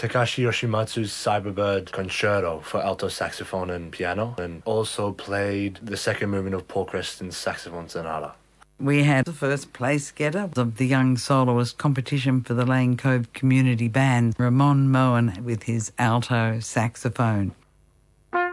Takashi Yoshimatsu's Cyberbird Concerto for alto saxophone and piano, and also played the second movement of Paul Creston's Saxophone Sonata. We had the first place getter of the Young Soloist competition for the Lane Cove Community Band, Ramon Moen, with his alto saxophone.